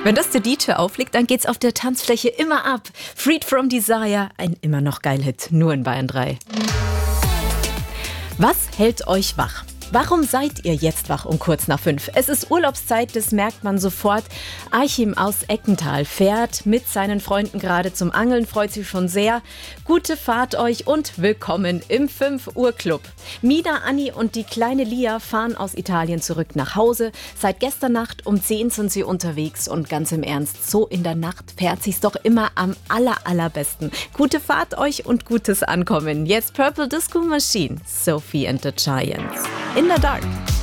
Wenn das der DJ auflegt, dann geht's auf der Tanzfläche immer ab. Freed from Desire, ein immer noch geil Hit, nur in Bayern 3. Was hält euch wach? Warum seid ihr jetzt wach um kurz nach 5? Es ist Urlaubszeit, das merkt man sofort. Achim aus Eckental fährt mit seinen Freunden gerade zum Angeln, freut sich schon sehr. Gute Fahrt euch und willkommen im 5 Uhr Club. Mina, Anni und die kleine Lia fahren aus Italien zurück nach Hause. Seit gestern Nacht um 10 sind sie unterwegs und ganz im Ernst, so in der Nacht fährt sich's doch immer am allerbesten. Gute Fahrt euch und gutes Ankommen. Jetzt Purple Disco Machine, Sophie and the Giants. In the Dark.